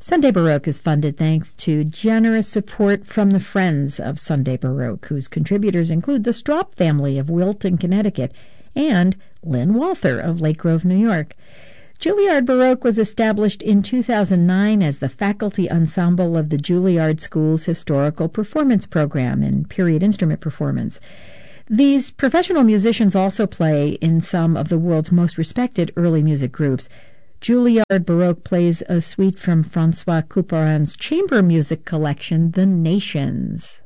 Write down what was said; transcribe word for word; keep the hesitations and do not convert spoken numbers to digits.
Sunday Baroque is funded thanks to generous support from the Friends of Sunday Baroque, whose contributors include the Stroup family of Wilton, Connecticut, and Lynn Walther of Lake Grove, New York. Juilliard Baroque was established in two thousand nine as the faculty ensemble of the Juilliard School's Historical Performance Program in period instrument performance. These professional musicians also play in some of the world's most respected early music groups. Juilliard Baroque plays a suite from Francois Couperin's chamber music collection, The Nations.